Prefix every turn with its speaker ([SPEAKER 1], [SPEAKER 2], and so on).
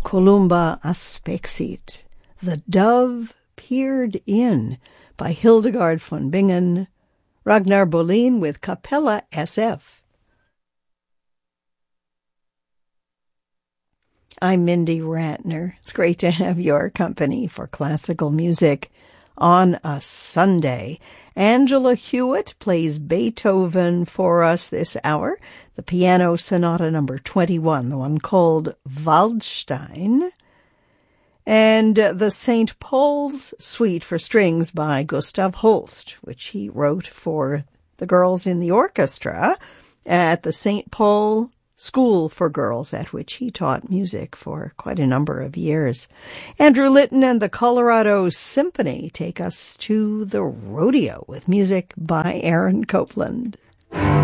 [SPEAKER 1] Columba aspexit, The Dove Peered In, by Hildegard von Bingen, Ragnar Bolin with Capella SF. I'm Mindy Ratner. It's great to have your company for classical music on a Sunday. Angela Hewitt plays Beethoven for us this hour, the Piano Sonata number 21, the one called Waldstein, and the St. Paul's Suite for Strings by Gustav Holst, which he wrote for the girls in the orchestra at the St. Paul School for Girls, at which he taught music for quite a number of years. Andrew Litton and the Colorado Symphony take us to the rodeo with music by Aaron Copland.